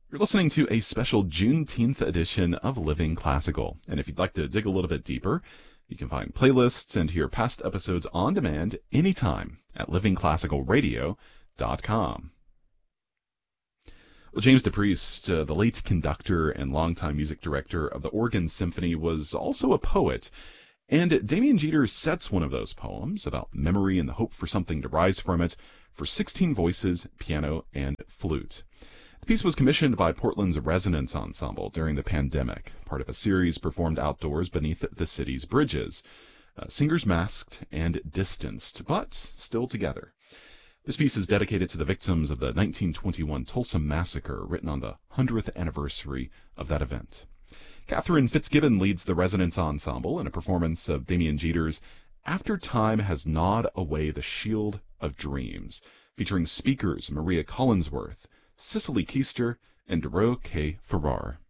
You're listening to a special Juneteenth edition of Living Classical. And if you'd like to dig a little bit deeper, you can find playlists and hear past episodes on demand anytime at livingclassicalradio.com. Well, James DePriest, the late conductor and longtime music director of the Oregon Symphony, was also a poet. And Damien Jeter sets one of those poems about memory and the hope for something to rise from it for 16 voices, piano, and flute. The piece was commissioned by Portland's Resonance Ensemble during the pandemic, part of a series performed outdoors beneath the city's bridges. Singers masked and distanced, but still together. This piece is dedicated to the victims of the 1921 Tulsa Massacre, written on the 100th anniversary of that event. Catherine Fitzgibbon leads the Resonance Ensemble in a performance of Damien Jeter's After Time Has Gnawed Away the Shield of Dreams, featuring speakers Maria Collinsworth, Cicely Keister, and Dero K. Farrar.